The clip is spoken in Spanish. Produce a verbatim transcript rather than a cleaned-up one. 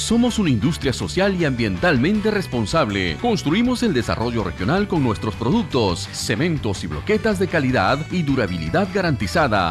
Somos una industria social y ambientalmente responsable. Construimos el desarrollo regional con nuestros productos, cementos y bloquetas de calidad y durabilidad garantizada.